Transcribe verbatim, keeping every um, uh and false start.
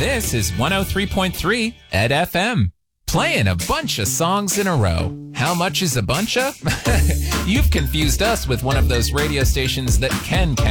This is one oh three point three Ed F M. Playing a bunch of songs in a row. How much is a bunch of? You've confused us with one of those radio stations that can count.